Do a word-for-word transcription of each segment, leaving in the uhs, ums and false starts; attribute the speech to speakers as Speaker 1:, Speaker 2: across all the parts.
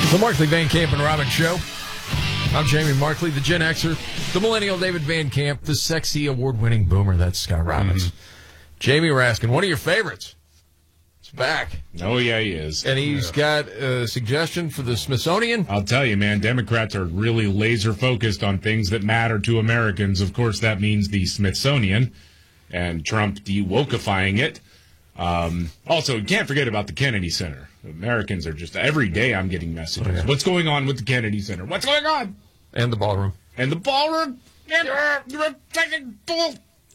Speaker 1: The Markley, Van Camp, and Robbins Show. I'm Jamie Markley, the Gen Xer, the millennial David Van Camp, the sexy award-winning boomer, that's Scott Robbins. Mm-hmm. Jamie Raskin, one of your favorites. It's back.
Speaker 2: Oh, yeah, he is.
Speaker 1: And he's
Speaker 2: yeah.
Speaker 1: got a suggestion for the Smithsonian.
Speaker 2: I'll tell you, man, Democrats are really laser-focused on things that matter to Americans. Of course, that means the Smithsonian and Trump de-wokifying it. Um, also, can't forget about the Kennedy Center. Americans are just, every day I'm getting messages. Oh, yeah. What's going on with the Kennedy Center? What's going on?
Speaker 1: And the ballroom.
Speaker 2: And the ballroom. And uh, the fucking bull.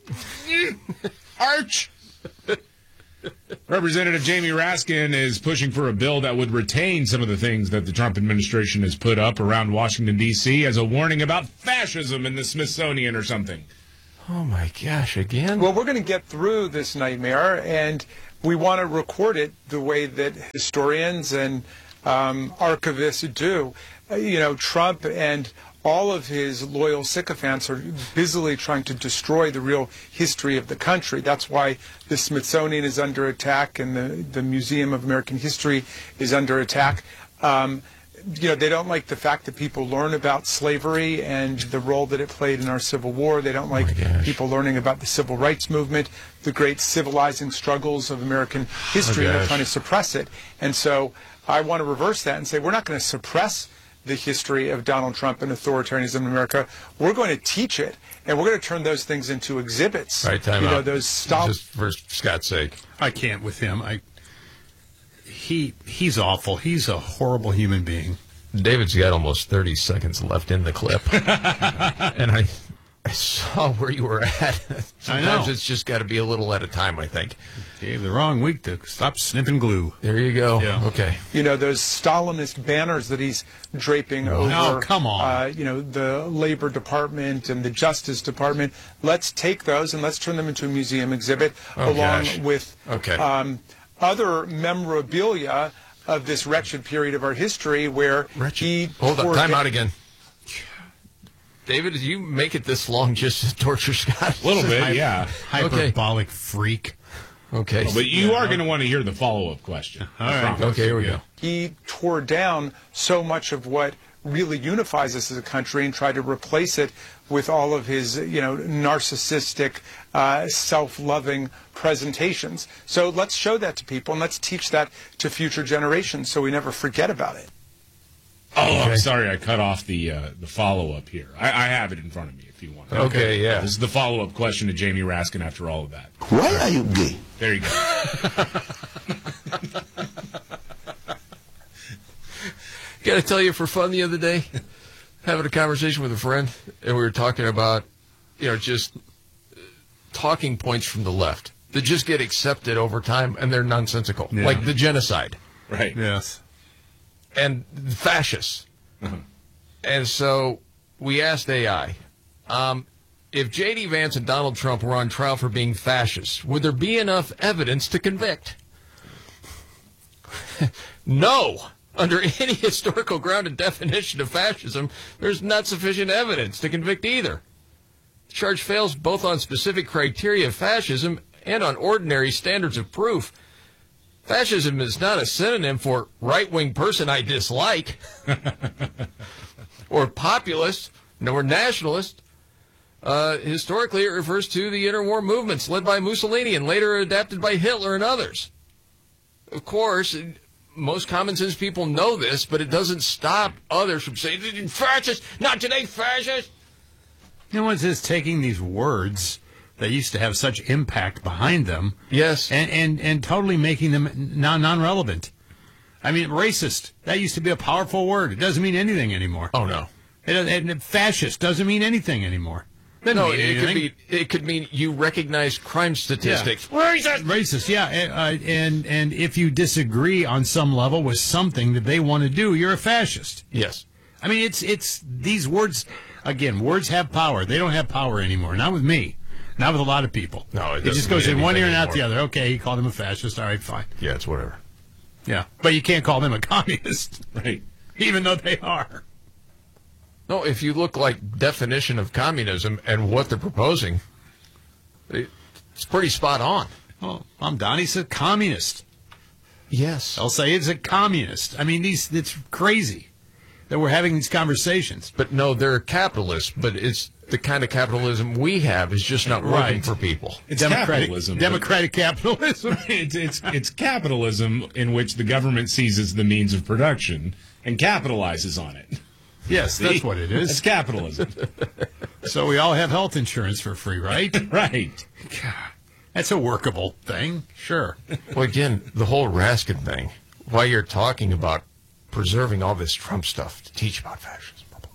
Speaker 2: Arch. Representative Jamie Raskin is pushing for a bill that would retain some of the things that the Trump administration has put up around Washington, D C as a warning about fascism in the Smithsonian or something.
Speaker 1: Oh, my gosh, again?
Speaker 3: Well, we're going to get through this nightmare, and we want to record it the way that historians and um, archivists do. Uh, you know, Trump and all of his loyal sycophants are busily trying to destroy the real history of the country. That's why the Smithsonian is under attack and the, the Museum of American History is under attack. Um, you know, they don't like the fact that people learn about slavery and the role that it played in our Civil War. They don't like
Speaker 1: oh
Speaker 3: people learning about the Civil Rights Movement, the great civilizing struggles of American history,
Speaker 1: oh
Speaker 3: and they're trying to suppress it. And so I want to reverse that and say we're not going to suppress the history of Donald Trump and authoritarianism in America. We're going to teach it, and we're going to turn those things into exhibits.
Speaker 1: Right, time
Speaker 3: you
Speaker 1: out.
Speaker 3: know, those stop.
Speaker 1: Just for Scott's sake.
Speaker 4: I can't with him. I he he's awful. He's a horrible human being.
Speaker 1: David's got almost thirty seconds left in the clip. And I I saw where you were at. Sometimes
Speaker 4: I know.
Speaker 1: It's just got to be a little at a time, I think.
Speaker 4: Gave the wrong week to stop sniffing glue.
Speaker 1: There you go.
Speaker 4: Yeah.
Speaker 1: Okay.
Speaker 3: You know, those Stalinist banners that he's draping
Speaker 1: Oh,
Speaker 3: over,
Speaker 4: oh, come on.
Speaker 3: Uh, you know, the Labor Department and the Justice Department. Let's take those and let's turn them into a museum exhibit
Speaker 1: Oh,
Speaker 3: along
Speaker 1: gosh.
Speaker 3: with
Speaker 1: Okay.
Speaker 3: um, other memorabilia of this wretched period of our history where
Speaker 1: Wretched.
Speaker 3: he...
Speaker 1: Hold on.
Speaker 3: tore
Speaker 1: Time
Speaker 3: down-
Speaker 1: out again. David, did you make it this long just to torture Scott?
Speaker 2: A little bit, yeah.
Speaker 4: Hyperbolic freak.
Speaker 1: Okay.
Speaker 2: But you are going to want to hear the follow-up question.
Speaker 4: All right.
Speaker 1: Okay, here we go.
Speaker 3: He tore down so much of what really unifies us as a country and tried to replace it with all of his, you know, narcissistic, uh, self-loving presentations. So let's show that to people and let's teach that to future generations so we never forget about it.
Speaker 2: Oh,
Speaker 1: Okay.
Speaker 2: I'm sorry, I cut off the uh, the follow-up here. I, I have it in front of me if you want.
Speaker 1: Okay, yeah.
Speaker 2: This is the follow-up question to Jamie Raskin after all of that.
Speaker 5: Why are you gay?
Speaker 2: There you go.
Speaker 1: Got to tell you, for fun the other day, having a conversation with a friend, and we were talking about, you know, just talking points from the left that just get accepted over time, and they're nonsensical,
Speaker 4: Yeah.
Speaker 1: like the genocide
Speaker 2: Right.
Speaker 4: Yes.
Speaker 1: and fascists.
Speaker 2: Uh-huh.
Speaker 1: And so we asked A I, um, if J D. Vance and Donald Trump were on trial for being fascists, would there be enough evidence to convict? No. Under any historical grounded definition of fascism, there's not sufficient evidence to convict either. The charge fails both on specific criteria of fascism and on ordinary standards of proof. Fascism is not a synonym for right-wing person I dislike, or populist, nor nationalist. Uh, historically, it refers to the interwar movements led by Mussolini and later adapted by Hitler and others. Of course, most common sense people know this, but it doesn't stop others from saying, fascist, not today, fascist.
Speaker 4: No one's just taking these words that used to have such impact behind them,
Speaker 1: Yes.
Speaker 4: and and, and totally making them non non-relevant. I mean, racist, that used to be a powerful word. It doesn't mean anything anymore.
Speaker 1: Oh, no.
Speaker 4: It, and fascist doesn't mean anything anymore. Doesn't
Speaker 1: No,
Speaker 4: mean
Speaker 1: it could
Speaker 4: anything.
Speaker 1: be. It could mean you recognize crime statistics.
Speaker 4: Racist, racist, yeah. Uh, and and if you disagree on some level with something that they want to do, you're a fascist.
Speaker 1: Yes.
Speaker 4: I mean, it's it's these words. Again, words have power. They don't have power anymore. Not with me. Not with a lot of people.
Speaker 1: No, it
Speaker 4: it
Speaker 1: doesn't
Speaker 4: just goes
Speaker 1: mean
Speaker 4: in one ear
Speaker 1: anything
Speaker 4: and out the
Speaker 1: anymore.
Speaker 4: other. Okay, he called him a fascist. All right, fine.
Speaker 1: Yeah, it's whatever.
Speaker 4: Yeah, but you can't call them a communist,
Speaker 2: Right.
Speaker 4: even though they are.
Speaker 1: No, if you look like definition of communism and what they're proposing, it- it's pretty spot on.
Speaker 4: Well, I'm Donnie's a communist.
Speaker 1: Yes.
Speaker 4: They'll say it's a communist. I mean, these it's crazy that we're having these conversations.
Speaker 1: But no, they're capitalists, but it's the kind of capitalism we have is just not working
Speaker 4: Right.
Speaker 1: for people.
Speaker 2: It's
Speaker 4: Democratic,
Speaker 2: capitalism.
Speaker 4: democratic capitalism.
Speaker 2: it's, it's, it's capitalism in which the government seizes the means of production and capitalizes on it.
Speaker 4: Yes, that's what it
Speaker 2: It's
Speaker 4: is.
Speaker 2: capitalism.
Speaker 4: So we all have health insurance for free, right?
Speaker 2: Right.
Speaker 4: God, that's a workable thing. Sure.
Speaker 1: Well, again, the whole Raskin thing, why you're talking about preserving all this Trump stuff to teach about fascism.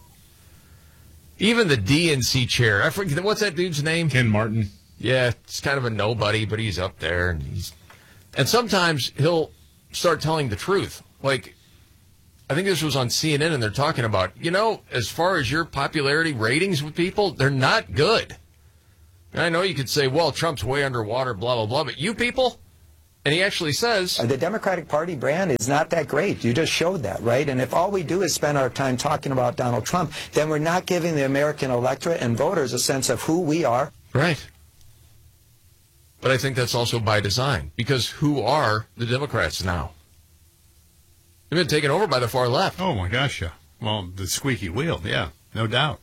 Speaker 1: Even the D N C chair, I forget, what's that dude's name?
Speaker 2: Ken Martin.
Speaker 1: Yeah, it's kind of a nobody, but he's up there, and he's, and sometimes he'll start telling the truth. Like, I think this was on C N N, and they're talking about, you know, as far as your popularity ratings with people, they're not good. And I know you could say, well, Trump's way underwater, blah, blah, blah, but you people, and he actually says,
Speaker 5: The Democratic Party brand is not that great. You just showed that, right? And if all we do is spend our time talking about Donald Trump, then we're not giving the American electorate and voters a sense of who we are.
Speaker 1: right. But I think that's also by design, because who are the Democrats now? They've been taken over by the far left.
Speaker 4: Oh, my gosh, yeah. Well, the squeaky wheel, yeah, no doubt.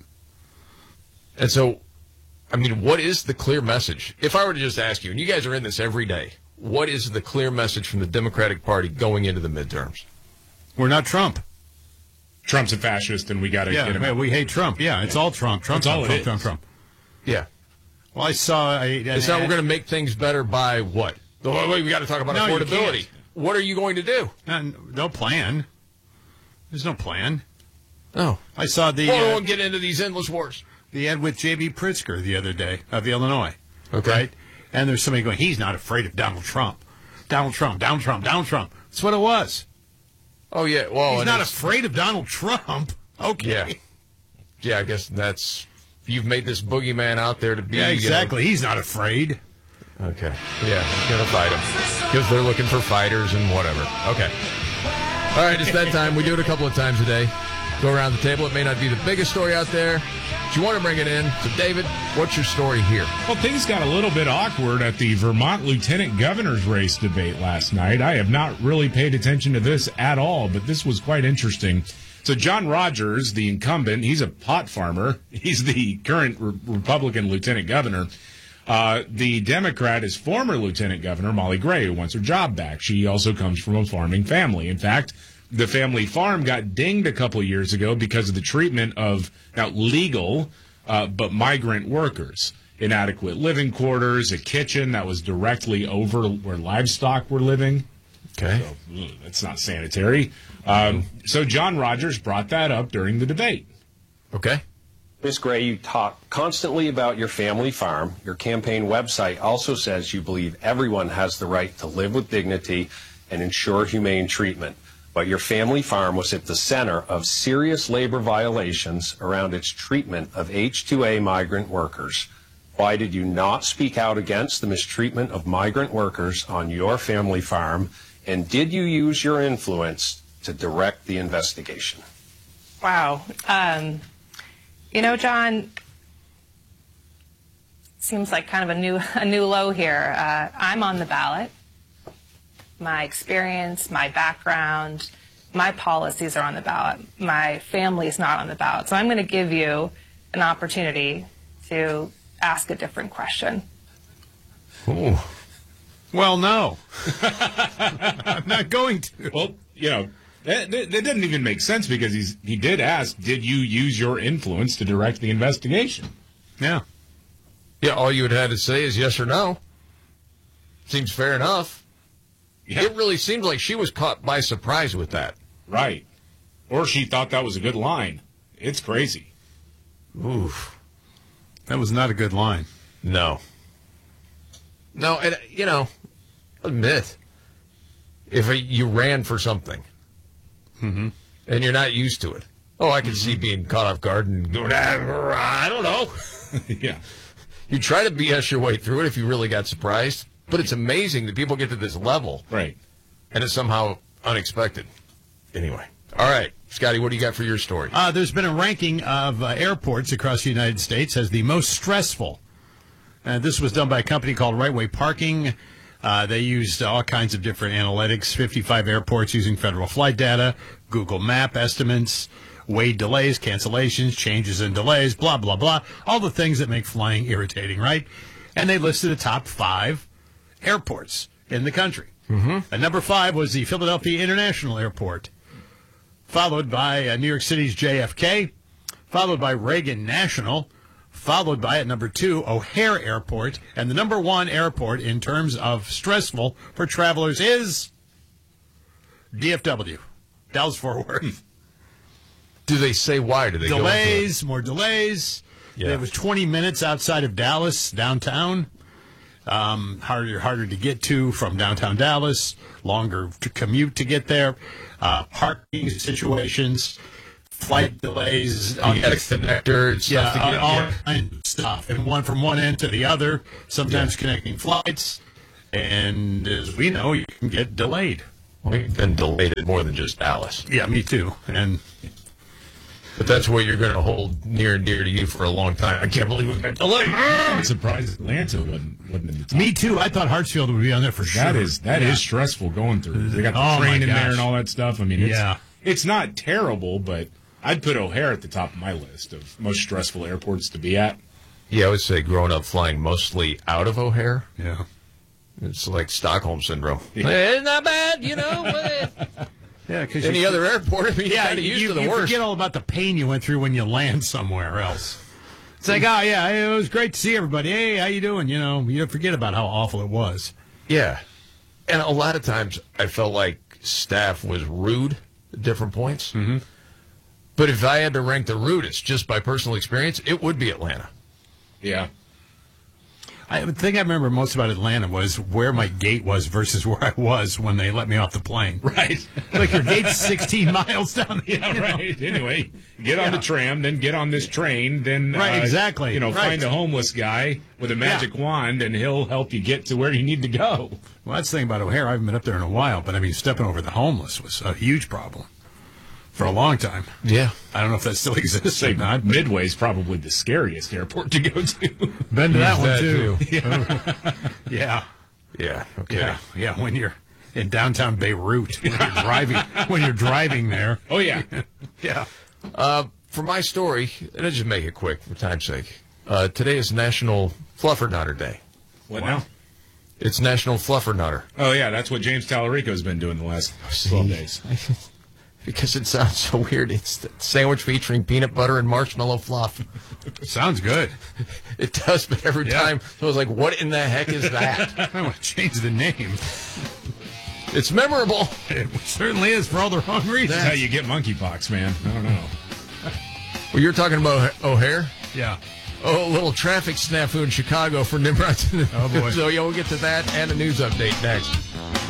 Speaker 1: And so, I mean, what is the clear message? If I were to just ask you, and you guys are in this every day, what is the clear message from the Democratic Party going into the midterms?
Speaker 4: We're not Trump.
Speaker 2: Trump's a fascist, and we got to
Speaker 4: Yeah,
Speaker 2: get him
Speaker 4: man,
Speaker 2: out.
Speaker 4: we hate Trump. Yeah, it's all Trump. Trump,
Speaker 2: That's all
Speaker 4: Trump,
Speaker 2: it
Speaker 4: Trump,
Speaker 2: is.
Speaker 4: Trump, Trump.
Speaker 1: Yeah.
Speaker 4: Well, I saw a... an
Speaker 1: It's not we're
Speaker 4: ad-
Speaker 1: going to make things better by what? Oh, wait, we got to talk about
Speaker 4: No, you
Speaker 1: affordability.
Speaker 4: can't.
Speaker 1: What are you going to do?
Speaker 4: Uh, no plan. There's no plan.
Speaker 1: Oh.
Speaker 4: I saw the
Speaker 1: Well, we
Speaker 4: uh,
Speaker 1: won't get into these endless wars.
Speaker 4: the ad with J B. Pritzker the other day of Illinois.
Speaker 1: Okay.
Speaker 4: Right? And there's somebody going, he's not afraid of Donald Trump. Donald Trump, Donald Trump, Donald Trump. That's what it was.
Speaker 1: Oh, yeah. Well,
Speaker 4: He's
Speaker 1: and
Speaker 4: not
Speaker 1: it's-
Speaker 4: afraid of Donald Trump. Okay.
Speaker 1: Yeah. Yeah, I guess that's... You've made this boogeyman out there to be...
Speaker 4: Yeah,
Speaker 1: you know-
Speaker 4: exactly. He's not afraid.
Speaker 1: Okay. Yeah, gonna fight them because they're looking for fighters and whatever. Okay. All right, it's that time. We do it a couple of times a day. Go around the table. It may not be the biggest story out there, but you want to bring it in. So, David, what's your story here?
Speaker 2: Well, things got a little bit awkward at the Vermont lieutenant governor's race debate last night. I have not really paid attention to this at all, but this was quite interesting. So John Rogers, the incumbent, he's a pot farmer. He's the current re- Republican lieutenant governor. Uh, the Democrat is former Lieutenant Governor Molly Gray, who wants her job back. She also comes from a farming family. In fact, the family farm got dinged a couple of years ago because of the treatment of now legal uh, but migrant workers. Inadequate living quarters, a kitchen that was directly over where livestock were living.
Speaker 1: Okay.
Speaker 2: So, ugh, that's not sanitary. Um, so John Rogers brought that up during the debate.
Speaker 1: Okay.
Speaker 6: Miz Gray, you talk constantly about your family farm. Your campaign website also says you believe everyone has the right to live with dignity and ensure humane treatment. But your family farm was at the center of serious labor violations around its treatment of H two A migrant workers. Why did you not speak out against the mistreatment of migrant workers on your family farm? And did you use your influence to direct the investigation?
Speaker 7: Wow. Um, you know, John, seems like kind of a new a new low here. Uh, I'm on the ballot. My experience, my background, my policies are on the ballot. My family's not on the ballot. So I'm going to give you an opportunity to ask a different question.
Speaker 1: Ooh.
Speaker 4: Well, no. I'm not going to.
Speaker 2: Well, you know, that, that, that doesn't even make sense because he's he did ask, did you use your influence to direct the investigation?
Speaker 4: Yeah.
Speaker 1: Yeah, all you would have to say is yes or no. Seems fair enough.
Speaker 2: Yeah.
Speaker 1: It really seems like she was caught by surprise with that.
Speaker 2: Right. Or she thought that was a good line. It's crazy.
Speaker 1: Oof.
Speaker 4: That was not a good line.
Speaker 1: No. No, and, you know, admit, if you ran for something
Speaker 4: Mm-hmm.
Speaker 1: and you're not used to it, oh, I can see being caught off guard and going, I don't know.
Speaker 2: Yeah.
Speaker 1: You try to B S your way through it if you really got surprised, but it's amazing that people get to this level
Speaker 2: Right.
Speaker 1: and it's somehow unexpected. Anyway. All right. Scotty, what do you got for your story?
Speaker 4: Uh, there's been a ranking of uh, airports across the United States as the most stressful. Uh, this was done by a company called Right Way Parking. Uh, they used all kinds of different analytics, fifty-five airports using federal flight data, Google Map estimates, weighed delays, cancellations, changes in delays, blah, blah, blah. All the things that make flying irritating, right? And they listed the top five airports in the country.
Speaker 1: Mm-hmm.
Speaker 4: And number five was the Philadelphia International Airport, followed by uh, New York City's J F K, followed by Reagan National, followed by, at number two, O'Hare Airport. And the number one airport in terms of stressful for travelers is D F W, Dallas-Fort Worth.
Speaker 1: Do they say why? Do they
Speaker 4: Delays,
Speaker 1: go
Speaker 4: more delays.
Speaker 1: Yeah.
Speaker 4: It was twenty minutes outside of Dallas, downtown. Um, harder, harder to get to from downtown Dallas. Longer to commute to get there. Uh, parking situations, flight delays.
Speaker 1: You got a connector, stuff
Speaker 4: Yeah,
Speaker 1: to get
Speaker 4: all
Speaker 1: yeah.
Speaker 4: kinds of stuff, and one from one end to the other. Sometimes connecting flights, and as we know, you can get delayed.
Speaker 1: We've been delayed at more than just Dallas.
Speaker 4: Yeah, me too. And
Speaker 1: But that's what you're going to hold near and dear to you for a long time. I can't believe we got delayed.
Speaker 2: I'm surprised Atlanta wasn't, wasn't in the top.
Speaker 4: me too. I thought Hartsfield would be on there for sure.
Speaker 2: That is that is
Speaker 4: Yeah.
Speaker 2: stressful going through. They got the
Speaker 4: Oh, my
Speaker 2: train in there
Speaker 4: gosh.
Speaker 2: and all that stuff. I mean, it's,
Speaker 4: Yeah.
Speaker 2: it's not terrible, but I'd put O'Hare at the top of my list of most stressful airports to be at.
Speaker 1: Yeah, I would say growing up flying mostly out of O'Hare,
Speaker 4: Yeah.
Speaker 1: it's like Stockholm Syndrome. Eh, It's not bad, you know. but
Speaker 4: Yeah, because
Speaker 1: Any other airport, I mean, you're
Speaker 4: yeah,
Speaker 1: kind of used
Speaker 4: you,
Speaker 1: to the
Speaker 4: you
Speaker 1: worst.
Speaker 4: forget all about the pain you went through when you land somewhere else. It's like, oh yeah, it was great to see everybody. Hey, how you doing? You know, you forget about how awful it was.
Speaker 1: Yeah. And a lot of times I felt like staff was rude at different points. Mm-hmm. But if I had to rank the rudest just by personal experience, it would be Atlanta.
Speaker 2: Yeah.
Speaker 4: I, the thing I remember most about Atlanta was where my gate was versus where I was when they let me off the plane.
Speaker 2: Right.
Speaker 4: Like your gate's sixteen miles down the
Speaker 2: Yeah, right. Anyway, get on
Speaker 4: Yeah.
Speaker 2: the tram, then get on this train, then
Speaker 4: Right,
Speaker 2: uh,
Speaker 4: exactly.
Speaker 2: You know,
Speaker 4: Right.
Speaker 2: find a homeless guy with a magic wand, and he'll help you get to where you need to go.
Speaker 4: Well, that's the thing about O'Hare. I haven't been up there in a while, but I mean, stepping over the homeless was a huge problem for a long time.
Speaker 1: Yeah.
Speaker 4: I don't know if that still exists or
Speaker 2: Say,
Speaker 4: not.
Speaker 2: Midway's probably the scariest airport to go to.
Speaker 4: Been to that one
Speaker 1: That
Speaker 4: too.
Speaker 1: too.
Speaker 4: Yeah,
Speaker 1: Yeah. Okay.
Speaker 4: yeah, yeah. When you're in downtown Beirut, when you're driving, when you're driving there.
Speaker 2: Oh, yeah.
Speaker 4: Yeah.
Speaker 1: Uh, for my story, and I'll just make it quick for time's sake. Uh, today is National Fluffernutter Day.
Speaker 2: What
Speaker 4: Wow.
Speaker 2: now?
Speaker 1: It's National Fluffernutter.
Speaker 2: Oh, yeah, that's what James Tallarico's been doing the last twelve days.
Speaker 1: Because it sounds so weird. It's the sandwich featuring peanut butter and marshmallow fluff.
Speaker 4: Sounds good.
Speaker 1: It does, but every
Speaker 4: Yeah.
Speaker 1: time I was like, what in the heck is that?
Speaker 4: I want to change the name.
Speaker 1: It's memorable.
Speaker 4: It certainly is for all the wrong reasons.
Speaker 2: That's how you get monkeypox, man. I don't know.
Speaker 1: Well, you're talking about O'Hare?
Speaker 4: Yeah.
Speaker 1: Oh, a little traffic snafu in Chicago for Nimrod.
Speaker 4: Oh, boy.
Speaker 1: So, yeah, we'll get to that and a news update next.